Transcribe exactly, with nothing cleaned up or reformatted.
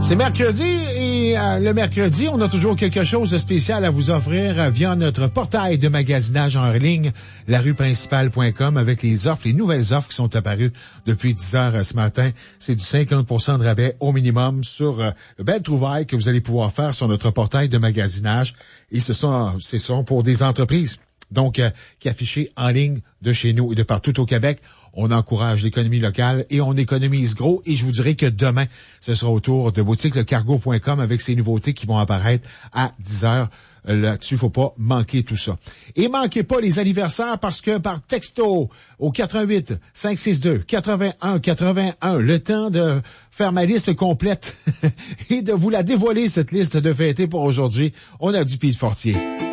C'est mercredi et euh, le mercredi, on a toujours quelque chose de spécial à vous offrir euh, via notre portail de magasinage en ligne, la rue principale point com, avec les offres, les nouvelles offres qui sont apparues depuis dix heures euh, ce matin. C'est du cinquante pour cent de rabais au minimum sur euh, le bel trouvaille que vous allez pouvoir faire sur notre portail de magasinage. Et ce sont, ce sont pour des entreprises donc euh, qui affichent en ligne de chez nous et de partout au Québec. On encourage l'économie locale et on économise gros. Et je vous dirai que demain, ce sera au tour de boutique le cargo point com avec ces nouveautés qui vont apparaître à dix heures. Là-dessus, faut pas manquer tout ça. Et manquez pas les anniversaires parce que par texto au quatre-vingt-huit cinq six deux quatre-vingt-un quatre-vingt-un, le temps de faire ma liste complète et de vous la dévoiler, cette liste de fêtés pour aujourd'hui, on a du Pete Fortier.